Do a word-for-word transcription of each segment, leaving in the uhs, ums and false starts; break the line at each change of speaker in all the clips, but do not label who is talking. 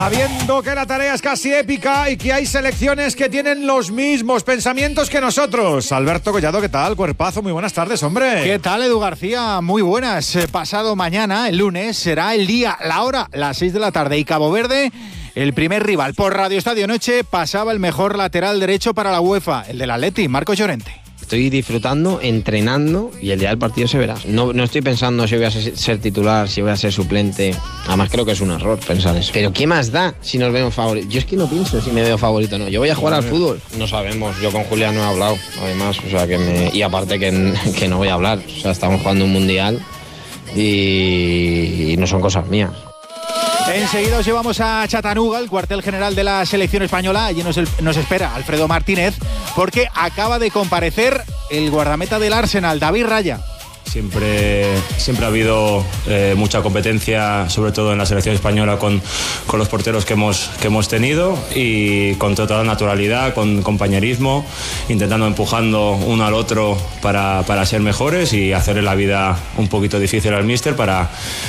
Sabiendo que la tarea es casi épica y que hay selecciones que tienen los mismos pensamientos que nosotros. Alberto Collado, ¿qué tal? Cuerpazo, muy buenas tardes, hombre.
¿Qué tal, Edu García? Muy buenas. Pasado mañana, el lunes, será el día, la hora, las seis de la tarde. Y Cabo Verde, el primer rival. Por Radio Estadio Noche pasaba el mejor lateral derecho para la UEFA, el del Atleti, Marcos Llorente.
Estoy disfrutando, entrenando y el día del partido se verá. No, no estoy pensando si voy a ser, ser titular, si voy a ser suplente. Además creo que es un error pensar eso. Pero ¿qué más da si nos vemos favoritos? Yo es que no pienso si me veo favorito o no. Yo voy a jugar al fútbol. No sabemos. Yo con Julián no he hablado, además. O sea, que me... Y aparte que, que no voy a hablar. O sea, estamos jugando un mundial y, y no son cosas mías.
Enseguida os llevamos a Chattanooga, el cuartel general de la selección española. Allí nos, nos espera Alfredo Martínez, porque acaba de comparecer el guardameta del Arsenal, David Raya.
Siempre, siempre ha habido eh, mucha competencia, sobre todo en la selección española, con, con los porteros que hemos, que hemos tenido, y con total naturalidad, con compañerismo, intentando empujando uno al otro para, para ser mejores y hacerle la vida un poquito difícil al míster para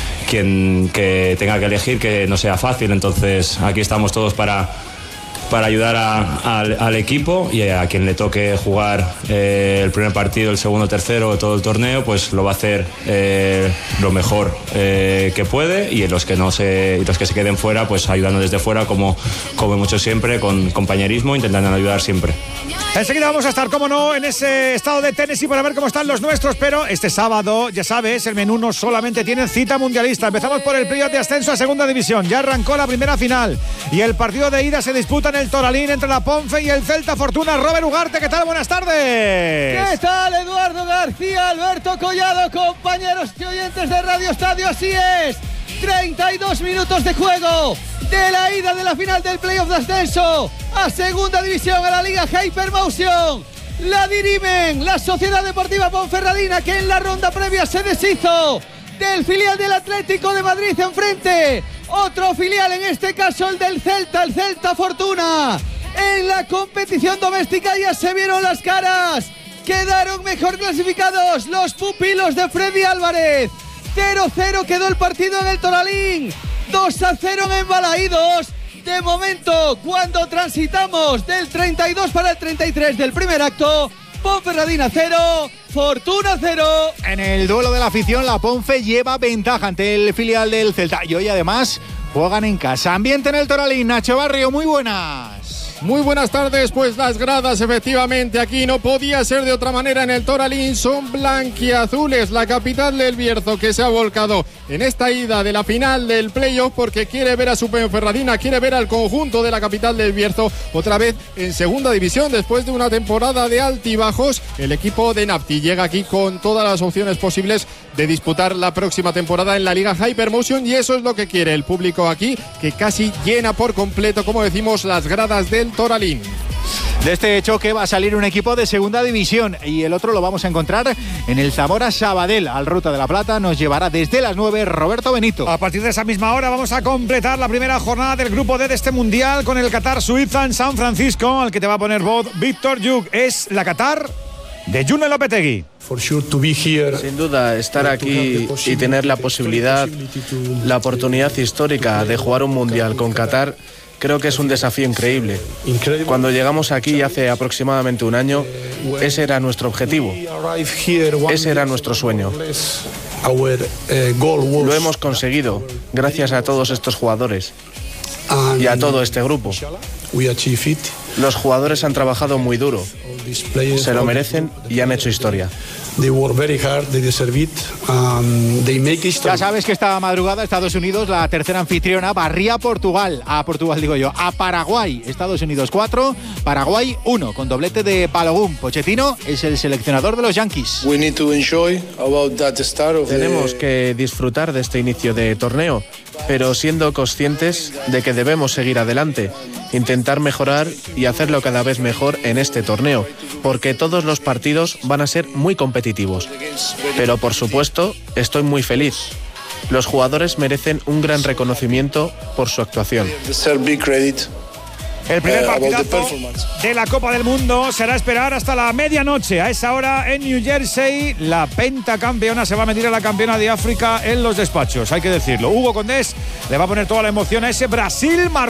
quien que tenga que elegir, que no sea fácil. Entonces aquí estamos todos para... para ayudar a, a, al equipo, y a quien le toque jugar eh, el primer partido, el segundo, tercero, todo el torneo, pues lo va a hacer eh, lo mejor eh, que puede, y los que no se, y los que se queden fuera, pues ayudando desde fuera, como, como hemos hecho siempre, con compañerismo, intentando ayudar siempre.
Enseguida vamos a estar, como no, en ese estado de Tennessee para ver cómo están los nuestros, pero este sábado, ya sabes, el menú no solamente tiene cita mundialista. Empezamos por el playoff de ascenso a segunda división. Ya arrancó la primera final y el partido de ida se disputa en el Toralín entre la Ponfe y el Celta Fortuna. Robert Ugarte, ¿qué tal? Buenas tardes.
¿Qué tal, Eduardo García, Alberto Collado, compañeros y oyentes de Radio Estadio? Así es, treinta y dos minutos de juego de la ida de la final del playoff de ascenso a segunda división, a la Liga Hypermotion. La dirimen la Sociedad Deportiva Ponferradina, que en la ronda previa se deshizo del filial del Atlético de Madrid enfrente. Otro filial, en este caso el del Celta, el Celta Fortuna. En la competición doméstica ya se vieron las caras. Quedaron mejor clasificados los pupilos de Freddy Álvarez. cero cero quedó el partido en el Toralín. dos a cero en Balaídos. De momento, cuando transitamos del treinta y dos para el treinta y tres del primer acto, Ponferradina cero, Fortuna cero.
En el duelo de la afición, la Ponfe lleva ventaja ante el filial del Celta. Y hoy además juegan en casa. Ambiente en el Toralín. Nacho Barrio, muy buenas.
Muy buenas tardes, pues las gradas efectivamente aquí no podía ser de otra manera en el Toralín, son blanquiazules, la capital del Bierzo, que se ha volcado en esta ida de la final del playoff porque quiere ver a su Ponferradina, quiere ver al conjunto de la capital del Bierzo otra vez en segunda división después de una temporada de altibajos. El equipo de Napti llega aquí con todas las opciones posibles de disputar la próxima temporada en la Liga Hypermotion, y eso es lo que quiere el público aquí, que casi llena por completo, como decimos, las gradas del Toralín.
De este choque va a salir un equipo de segunda división y el otro lo vamos a encontrar en el Zamora Sabadell. Al Ruta de la Plata nos llevará desde las nueve Roberto Benito.
A partir de esa misma hora vamos a completar la primera jornada del grupo D de este mundial con el Qatar-Suiza en San Francisco, al que te va a poner voz Víctor Yuk. Es la Qatar de June Lopetegui.
Sin duda, estar aquí y tener la posibilidad, la oportunidad histórica de jugar un mundial con Qatar, creo que es un desafío increíble. Cuando llegamos aquí hace aproximadamente un año, ese era nuestro objetivo, ese era nuestro sueño. Lo hemos conseguido gracias a todos estos jugadores y a todo este grupo. Los jugadores han trabajado muy duro, se lo merecen y han hecho historia.
Ya sabes que esta madrugada Estados Unidos, la tercera anfitriona, barría a Portugal, a Portugal digo yo, a Paraguay. Estados Unidos cuatro, Paraguay uno, con doblete de Balogun. Pochettino es el seleccionador de los Yankees.
Tenemos que disfrutar de este inicio de torneo, pero siendo conscientes de que debemos seguir adelante, intentar mejorar y hacerlo cada vez mejor en este torneo, porque todos los partidos van a ser muy competitivos. Pero por supuesto, estoy muy feliz. Los jugadores merecen un gran reconocimiento por su actuación.
El primer partidazo de la Copa del Mundo será esperar hasta la medianoche. A esa hora en New Jersey, la pentacampeona se va a medir a la campeona de África en los despachos, hay que decirlo. Hugo Condés le va a poner toda la emoción a ese Brasil-Marruecos.